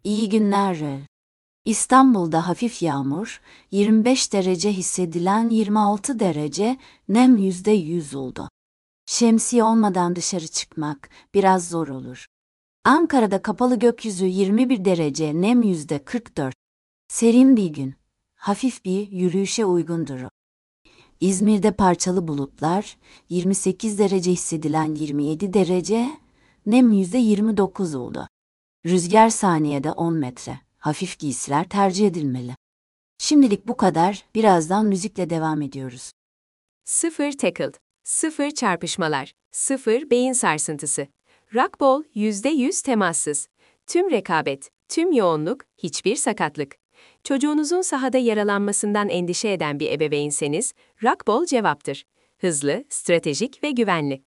İyi günler. İstanbul'da hafif yağmur, 25 derece hissedilen 26 derece, nem %100 oldu. Şemsiye olmadan dışarı çıkmak biraz zor olur. Ankara'da kapalı gökyüzü 21 derece, nem %44. Serin bir gün. Hafif bir yürüyüşe uygundur. İzmir'de parçalı bulutlar, 28 derece hissedilen 27 derece, nem %29 oldu. Rüzgar saniyede 10 metre. Hafif giysiler tercih edilmeli. Şimdilik bu kadar, birazdan müzikle devam ediyoruz. 0 tackle, 0 çarpışmalar, 0 beyin sarsıntısı. Rockball %100 temassız. Tüm rekabet, tüm yoğunluk, hiçbir sakatlık. Çocuğunuzun sahada yaralanmasından endişe eden bir ebeveynseniz, Rockball cevaptır. Hızlı, stratejik ve güvenli.